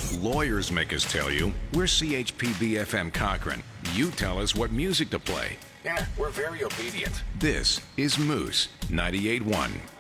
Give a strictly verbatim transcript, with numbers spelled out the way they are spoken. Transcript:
Lawyers make us tell you. We're C H P B F M Cochrane. You tell us what music to play. Yeah, we're very obedient. This is Moose ninety-eight point one.